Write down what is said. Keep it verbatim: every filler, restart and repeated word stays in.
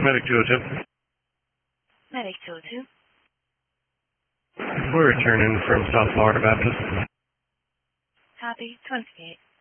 Medic two oh two. Medic two oh two. We're returning from South Florida Baptist. Copy. twenty-eight.